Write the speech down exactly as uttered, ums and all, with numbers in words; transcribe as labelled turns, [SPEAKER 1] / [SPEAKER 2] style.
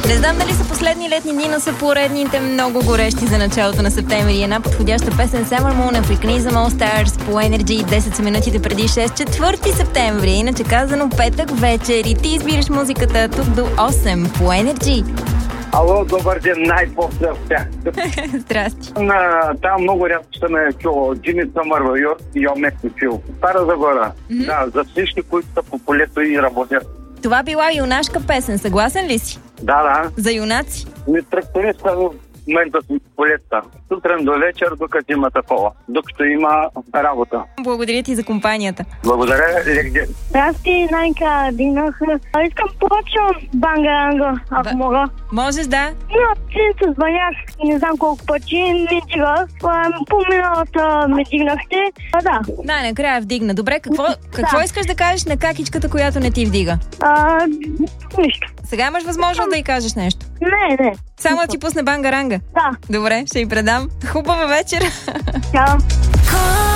[SPEAKER 1] Не знам дали са последни летни дни, но са поредните много горещи за началото на септември. Една подходяща песен Summer Moon, Africanism All Stars по Energy. десет са минутите преди шест, четвърти септември. Иначе казано петък вечер и ти избираш музиката тук до осем по Energy.
[SPEAKER 2] Ало, добър ден, най-после от тях.
[SPEAKER 1] Здрасти.
[SPEAKER 2] На, там много рядко съм е чул Джимми Съмър и Омеко Фил. Стара Загора. Mm-hmm. Да, за всички, които са по полето и работят.
[SPEAKER 1] Това била юнашка песен, съгласен ли си?
[SPEAKER 2] Да, да.
[SPEAKER 1] За юнаци?
[SPEAKER 2] Ми тракториста в момента с полета. Сутрин до вечер, докато има такова. Докато има работа.
[SPEAKER 1] Благодаря ти за компанията.
[SPEAKER 2] Благодаря, лек ден.
[SPEAKER 3] Здрасти, Найка, дигнах. Искам повече банга-ранга, ако
[SPEAKER 1] Ба...
[SPEAKER 3] мога.
[SPEAKER 1] Можеш, да?
[SPEAKER 3] Но си се звънях, не знам колко пъти, не дигах. По миналата ме дигнахте. А, да.
[SPEAKER 1] Да, накрая вдигна. Добре, какво, какво
[SPEAKER 3] Да.
[SPEAKER 1] искаш да кажеш на какичката, която не ти вдига?
[SPEAKER 3] А, нищо.
[SPEAKER 1] Сега имаш възможност да й кажеш нещо.
[SPEAKER 3] Не, не.
[SPEAKER 1] Само да ти пусне банга-ранга.
[SPEAKER 3] Да.
[SPEAKER 1] Добре, ще й предам. Хубава вечер!
[SPEAKER 3] Чао.